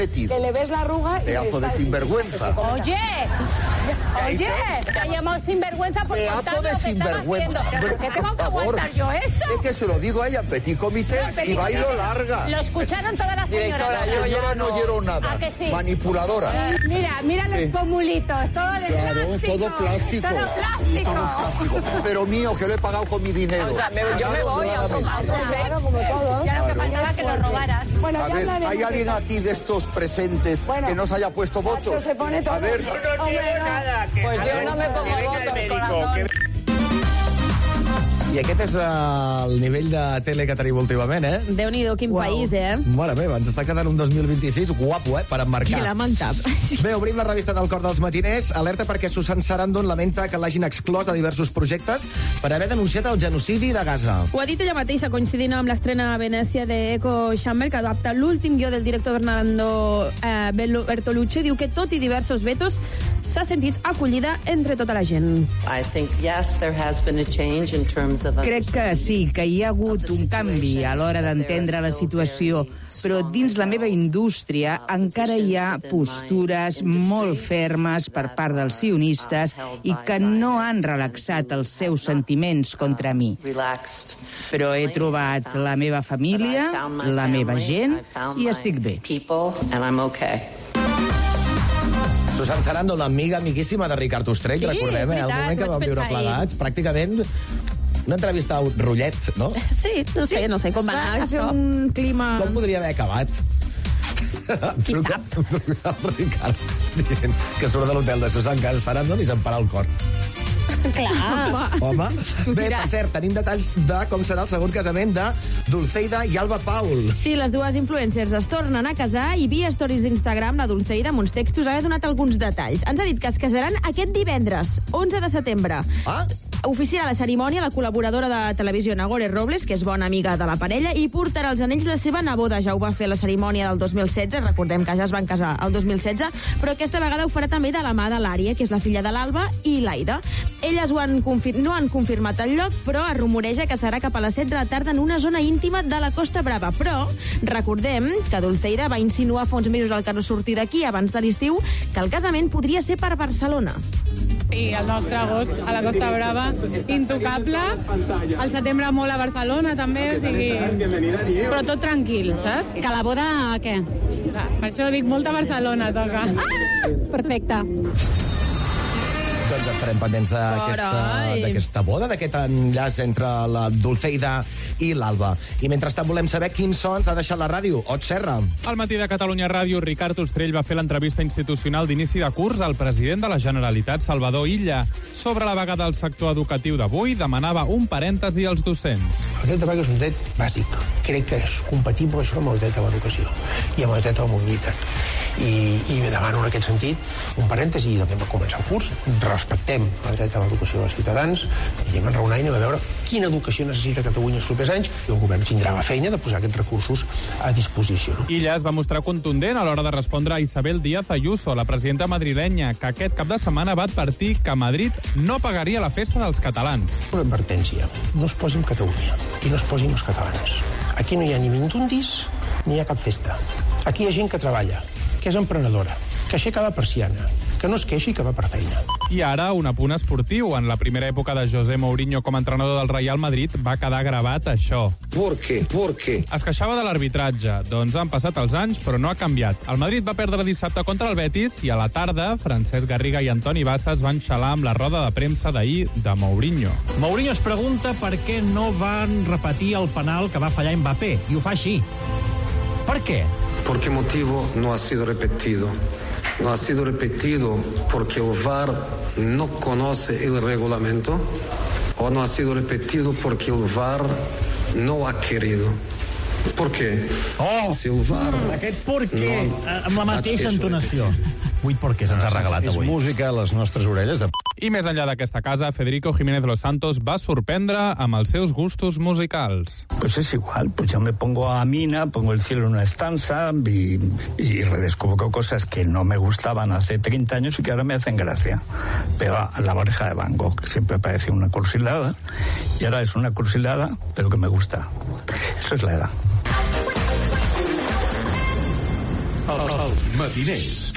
Que le ves la arruga y pedazo de sinvergüenza. Oye, te ha llamado sinvergüenza por contar lo que estaba haciendo. ¿Pero por qué tengo que aguantar yo esto? Es que se lo digo a ella, petit comité, y bailo larga. Lo escucharon todas las señoras. Yo no oyeron nada. ¿A que sí? Manipuladora. Mira los pomulitos, todo de plástico. Todo plástico. Todo plástico. Pero mío, que lo he pagado con mi dinero. O sea, yo me voy a tomar. Claro, como todos. Ya lo que faltaba que lo robaras. Bueno, A ya ver, hablaremos ¿hay alguien de esto. aquí de estos presentes que no se haya puesto votos? Nacho se pone todo. A ver, Pues yo no me pongo votos, corazón. I aquest és el nivell de tele que tenim últimament, Déu-n'hi-do, quin país, Mare meva, ens està quedant un 2026 guapo, per emmarcar. Que lamentable. Bé, obrim la revista del Cor dels Matiners. Alerta perquè Susan Sarandon lamenta que l'hagin exclòs de diversos projectes per haver denunciat el genocidi de Gaza. Ho ha dit ella mateixa, coincidint amb l'estrena a Venècia de Echo Chamber, que adapta l'últim guió del director Bernardo Bertolucci. Diu que tot i diversos vetos s'ha sentit acollida entre tota la gent. Crec que sí, que hi ha hagut un canvi a l'hora d'entendre la situació, però dins la meva indústria encara hi ha postures molt fermes per part dels sionistes i que no han relaxat els seus sentiments contra mi. Però he trobat la meva família, la meva gent, i estic bé. Susan Sarandon, amiga, amiguíssima de Ricard Ostrell, recordem, el moment que vam viure plegats, pràcticament una entrevista a rotllet, no? Sí, no sé com va anar això. Un clima... Com podria haver acabat? Qui sap? El Ricard dient que surt de l'hotel de Susan Sarandon i se'n para el cor. Clar. Home. Bé, per cert, tenim detalls de com serà el segon casament de Dulceida i Alba Paul. Sí, les dues influencers es tornen a casar i via stories d'Instagram la Dulceida amb uns textos ha donat alguns detalls. Ens ha dit que es casaran aquest divendres, 11 de setembre. Oficiarà la cerimònia la col·laboradora de televisió Nagore Robles, que és bona amiga de la parella, i portarà els anells la seva neboda. Ja ho va fer la cerimònia del 2016, recordem que ja es van casar el 2016, però aquesta vegada ho farà també de la mà de l'Ària, que és la filla de l'Alba, i l'Aida. Elles no han confirmat el lloc, però es rumoreja que serà cap a les 7 de la tarda en una zona íntima de la Costa Brava. Però recordem que Dulceida va insinuar fa uns mesos al que no sortir d'aquí abans de l'estiu que el casament podria ser per Barcelona. I el nostre agost a la Costa Brava, intocable. El setembre molt a Barcelona, també, o sigui... Però tot tranquil, saps? Que la boda, què? Per això dic, molta Barcelona toca. Perfecte. Doncs estarem pendents d'aquesta boda, d'aquest enllaç entre la Dulceida i l'Alba. I mentrestant volem saber quins sons ha deixat la ràdio. Ot Serra. Al matí de Catalunya Ràdio, Ricard Ostrell va fer l'entrevista institucional d'inici de curs al president de la Generalitat, Salvador Illa. Sobre la vaga del sector educatiu d'avui, demanava un parèntesi als docents. El dret de vaga és un dret bàsic. Crec que és compatible això amb el dret a l'educació i amb el dret a la mobilitat. I demano en aquest sentit un parèntesi, i també va començar el curs. Respectem el dret a l'educació dels ciutadans i anem a enraonar i anem a veure quina educació necessita Catalunya els propers anys, i el govern tindrà la feina de posar aquests recursos a disposició. Illa es va mostrar contundent a l'hora de respondre a Isabel Díaz Ayuso, la presidenta madrilenya, que aquest cap de setmana va advertir que Madrid no pagaria la festa dels catalans. Una advertència: no es posi amb Catalunya i no es posi amb els catalans. Aquí no hi ha ni mindundis ni hi ha cap festa. Aquí hi ha gent que treballa, que és emprenedora, que aixeca la persiana, que no es queixi i que va per feina. I ara, un apunt esportiu. En la primera època de José Mourinho com a entrenador del Real Madrid va quedar gravat això. ¿Por qué? Es queixava de l'arbitratge. Doncs han passat els anys, però no ha canviat. El Madrid va perdre dissabte contra el Betis i a la tarda, Francesc Garriga i Antoni Bassas van xalar amb la roda de premsa d'ahir de Mourinho. Mourinho es pregunta per què no van repetir el penal que va fallar Mbappé, i ho fa així. Per què? ¿Por qué motivo no ha sido repetido? No ha sido repetido porque el VAR no conoce el reglamento, o no ha sido repetido porque el VAR no ha querido. ¿Por qué? Si el VAR aquest per què, amb la mateixa entonació. 8 per què se'ns ha regalat avui. És música a les nostres orelles. I més enllà d'aquesta casa, Federico Jiménez Los Santos va sorprendre amb els seus gustos musicals. Pues es igual, pues yo me pongo a Mina, pongo el cielo en una estanza y redescubro cosas que no me gustaban hace 30 años y que ahora me hacen gracia. Pero La oreja de Van Gogh siempre parecía una cursilada y ahora es una cursilada, pero que me gusta. Eso es la edad. Els matiners.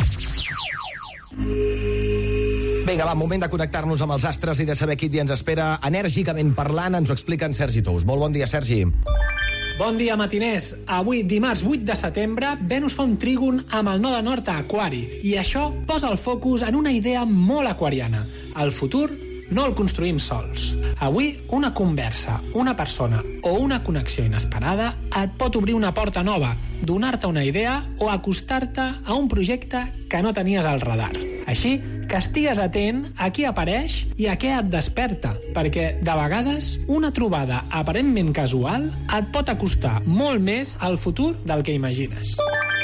Vinga, va, moment de connectar-nos amb els astres i de saber quin dia ens espera enèrgicament parlant. Ens ho explica en Sergi Tous. Molt bon dia, Sergi. Bon dia, matiners. Avui, dimarts 8 de setembre, Venus fa un trígon amb el node nord a Aquari. I això posa el focus en una idea molt aquariana. El futur no el construïm sols. Avui, una conversa, una persona o una connexió inesperada et pot obrir una porta nova, donar-te una idea o acostar-te a un projecte que no tenies al radar. Així que estigues atent a qui apareix i a què et desperta, perquè, de vegades, una trobada aparentment casual et pot acostar molt més al futur del que imagines.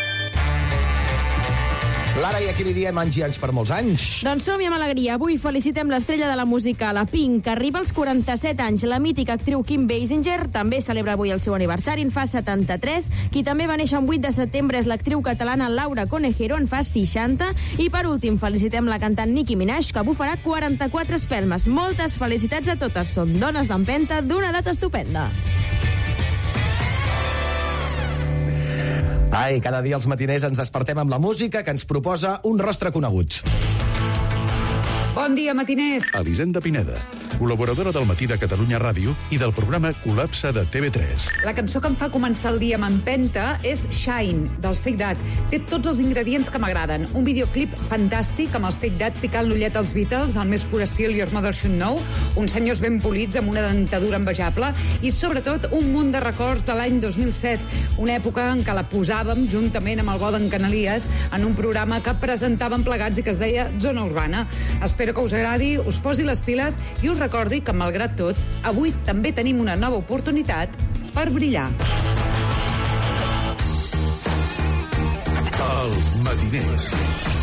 Lara, i aquí li diem anys i anys per molts anys. Doncs som-hi amb alegria. Avui felicitem l'estrella de la música, la Pink, que arriba als 47 anys. La mítica actriu Kim Basinger també celebra avui el seu aniversari, en fa 73. Qui també va néixer el 8 de setembre és l'actriu catalana Laura Conejero, en fa 60. I per últim felicitem la cantant Nicki Minaj, que bufarà 44 espelmes. Moltes felicitats a totes. Són dones d'empenta d'una edat estupenda. Ai, cada dia els matiners ens despertem amb la música que ens proposa un rostre conegut. Bon dia, matiners. Elisenda Pineda, col·laboradora del Matí de Catalunya Ràdio i del programa Col·lapse de TV3. La cançó que em fa començar el dia amb empenta és Shine, dels Take That. Té tots els ingredients que m'agraden. Un videoclip fantàstic amb els Take That picant l'ullet als Beatles, al més pur estil Your Mother Should Know, uns senyors ben polits amb una dentadura envejable i, sobretot, un munt de records de l'any 2007, una època en què la posàvem juntament amb el bo d'en Canalies en un programa que presentàvem plegats i que es deia Zona Urbana. Espero que us agradi, us posi les piles i us recordi que, malgrat tot, avui també tenim una nova oportunitat per brillar. Els matiners.